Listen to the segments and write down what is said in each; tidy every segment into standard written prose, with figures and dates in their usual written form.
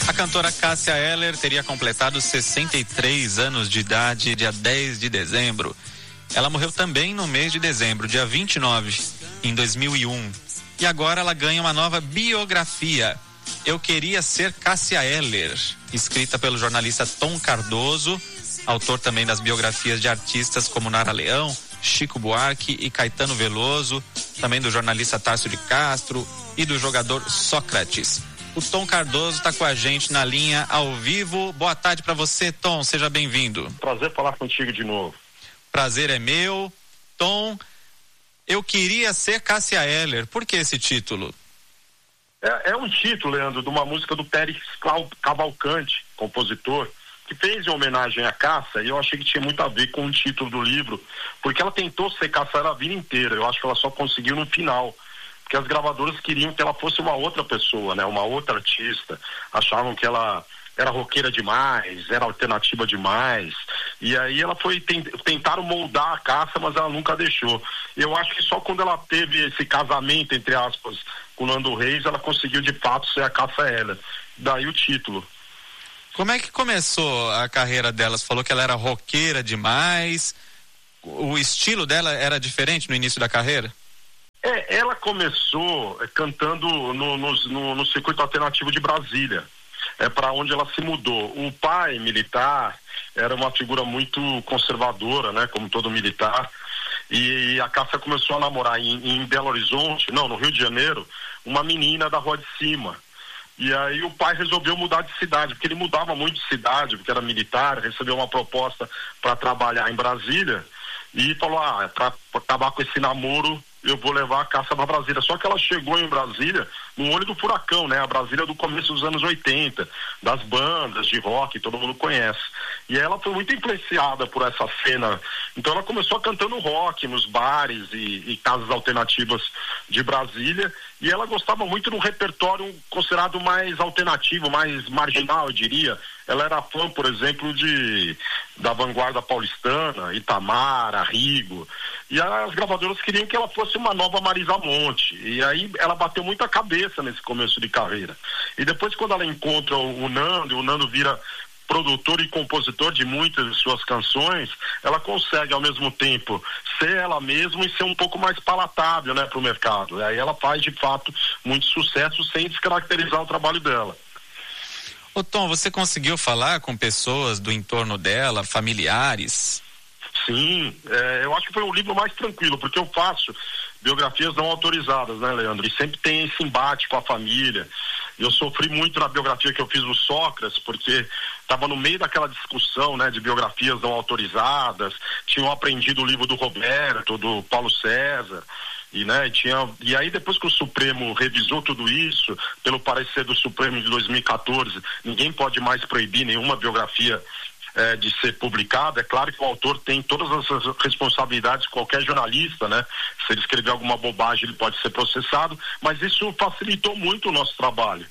A cantora Cássia Eller teria completado 63 anos de idade dia 10 de dezembro. Ela morreu também no mês de dezembro, dia 29, em 2001. E agora ela ganha uma nova biografia. Eu Queria Ser Cássia Eller, escrita pelo jornalista Tom Cardoso, autor também das biografias de artistas como Nara Leão, Chico Buarque e Caetano Veloso, também do jornalista Tárcio de Castro e do jogador Sócrates. O Tom Cardoso está com a gente na linha ao vivo. Boa tarde para você, Tom, seja bem-vindo. Prazer falar contigo de novo. Prazer é meu. Tom, Eu Queria Ser Cássia Eller, por que esse título? É um título, Leandro, de uma música do Pérez Cavalcante, compositor, que fez em homenagem à Cássia, e eu achei que tinha muito a ver com o título do livro, porque ela tentou ser Cássia Eller a vida inteira, eu acho que ela só conseguiu no final, porque as gravadoras queriam que ela fosse uma outra pessoa, né, uma outra artista, achavam que ela era roqueira demais, era alternativa demais, e aí ela foi, tentaram moldar a Cássia, mas ela nunca deixou. Eu acho que só quando ela teve esse casamento, entre aspas, com o Nando Reis, ela conseguiu de fato ser a Cássia Eller, daí o título. Como é que começou a carreira dela? Você falou que ela era roqueira demais, o estilo dela era diferente no início da carreira? Ela começou cantando no circuito alternativo de Brasília, para onde ela se mudou. O pai, militar, era uma figura muito conservadora, né, como todo militar, e a Cássia começou a namorar em Belo Horizonte, no Rio de Janeiro, uma menina da Rua de Cima. E aí o pai resolveu mudar de cidade, porque ele mudava muito de cidade, porque era militar, recebeu uma proposta para trabalhar em Brasília, e falou, para acabar com esse namoro, eu vou levar a Cássia para Brasília. Só que ela chegou em Brasília no olho do furacão, né? A Brasília do começo dos anos 80, das bandas de rock, todo mundo conhece. E ela foi muito influenciada por essa cena. Então ela começou cantando rock nos bares e casas alternativas de Brasília. E ela gostava muito do repertório considerado mais alternativo, mais marginal, eu diria. Ela era fã, por exemplo, da vanguarda paulistana, Itamar, Arrigo. E as gravadoras queriam que ela fosse uma nova Marisa Monte. E aí ela bateu muita cabeça nesse começo de carreira. E depois, quando ela encontra o Nando vira produtor e compositor de muitas de suas canções, ela consegue ao mesmo tempo ser ela mesma e ser um pouco mais palatável, né, para o mercado. E aí ela faz de fato muito sucesso sem descaracterizar o trabalho dela. Ô Tom, você conseguiu falar com pessoas do entorno dela, familiares? Sim, eu acho que foi o livro mais tranquilo, porque eu faço biografias não autorizadas, né, Leandro? E sempre tem esse embate com a família. Eu sofri muito na biografia que eu fiz do Sócrates, porque estava no meio daquela discussão, né, de biografias não autorizadas, tinham aprendido o livro do Roberto, do Paulo César, e aí depois que o Supremo revisou tudo isso, pelo parecer do Supremo de 2014, ninguém pode mais proibir nenhuma biografia de ser publicada. É claro que o autor tem todas as responsabilidades, qualquer jornalista, né? Se ele escrever alguma bobagem, ele pode ser processado, mas isso facilitou muito o nosso trabalho.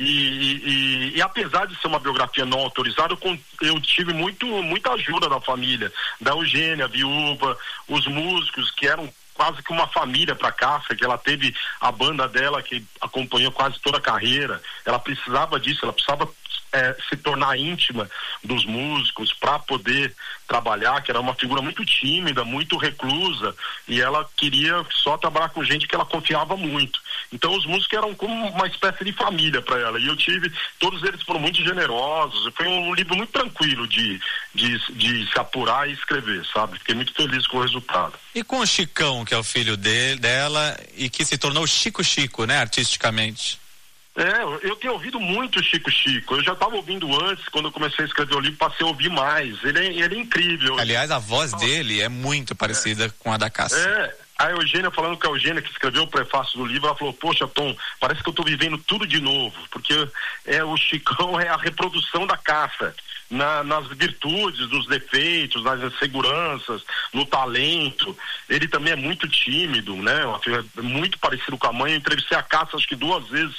E apesar de ser uma biografia não autorizada, eu tive muita ajuda da família, da Eugênia, a viúva, os músicos, que eram quase que uma família para a Cássia, que ela teve a banda dela que acompanhou quase toda a carreira. Ela precisava disso, ela precisava se tornar íntima dos músicos para poder trabalhar, que era uma figura muito tímida, muito reclusa, e ela queria só trabalhar com gente que ela confiava muito. Então os músicos eram como uma espécie de família para ela, e todos eles foram muito generosos. Foi um livro muito tranquilo de se apurar e escrever, sabe? Fiquei muito feliz com o resultado. E com o Chicão, que é o filho dela e que se tornou Chico, né, artisticamente? Eu tenho ouvido muito Chico. Eu já estava ouvindo antes, quando eu comecei a escrever o livro, passei a ouvir mais. Ele é incrível. Aliás, a voz dele é muito parecida com a da Cássia. A Eugênia, falando com a Eugênia, que escreveu o prefácio do livro, ela falou, poxa, Tom, parece que eu estou vivendo tudo de novo, porque o Chicão é a reprodução da Cássia. Nas virtudes, nos defeitos, nas inseguranças, no talento. Ele também é muito tímido, né? Muito parecido com a mãe. Eu entrevistei a Cássia acho que 2 vezes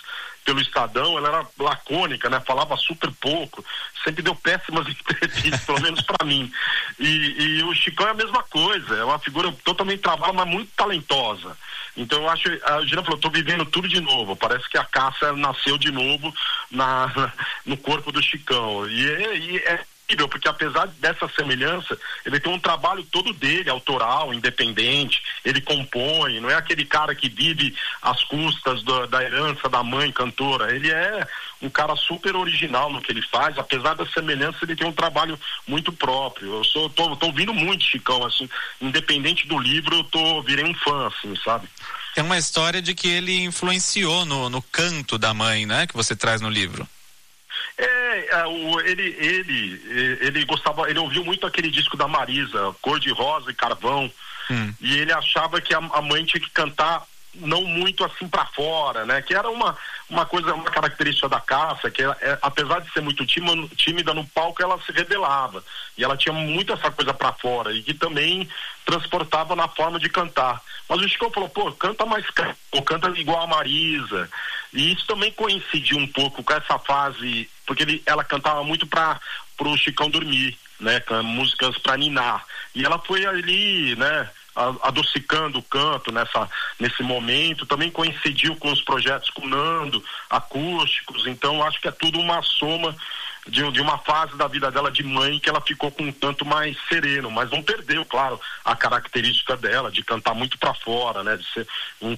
pelo Estadão, ela era lacônica, né? Falava super pouco, sempre deu péssimas entrevistas, pelo menos para mim. E o Chicão é a mesma coisa, é uma figura totalmente travada, mas muito talentosa. Então eu acho, a Gina falou, tô vivendo tudo de novo, parece que a Cássia nasceu de novo no corpo do Chicão. E é incrível, porque apesar dessa semelhança, ele tem um trabalho todo dele, autoral, independente, ele compõe, não é aquele cara que vive às custas da herança da mãe cantora, ele é um cara super original no que ele faz, apesar da semelhança, ele tem um trabalho muito próprio. Tô ouvindo muito Chicão, assim, independente do livro, virei um fã, assim, sabe? Tem uma história de que ele influenciou no canto da mãe, né, que você traz no livro. Ele gostava, ele ouviu muito aquele disco da Marisa, Cor de Rosa e Carvão, e ele achava que a mãe tinha que cantar não muito assim pra fora, né? Que era uma coisa, uma característica da Cássia, que apesar de ser muito tímida no palco, ela se rebelava, e ela tinha muito essa coisa pra fora, e que também transportava na forma de cantar. Mas o Chico falou, pô, canta mais, ou canta igual a Marisa, e isso também coincidiu um pouco com essa fase, porque ela cantava muito pro Chicão dormir, né? Músicas pra ninar, e ela foi ali, né, adocicando o canto nesse momento, também coincidiu com os projetos com o Nando, acústicos, então acho que é tudo uma soma de uma fase da vida dela de mãe que ela ficou com um canto mais sereno, mas não perdeu, claro, a característica dela de cantar muito pra fora, né, de ser um